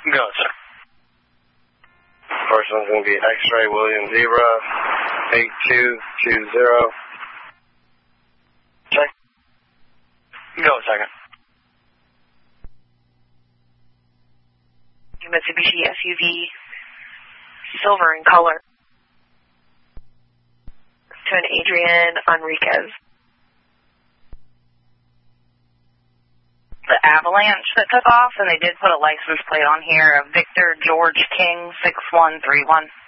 Go, sir. First one's going to be X-Ray William Zebra, 8220. Check. Go, second. Mitsubishi SUV, silver in color, to an Adrian Enriquez. The Avalanche that took off, and they did put a license plate on here of Victor George King 6131.